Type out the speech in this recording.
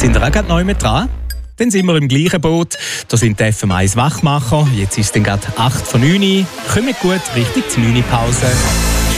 Sind ihr auch gerade neu mit dran? Dann sind wir im gleichen Boot. Da sind die FM1 Wachmacher. Jetzt ist es dann gerade 8 von 9 Uhr. Kommt gut, richtig zur 9 Uhr Pause.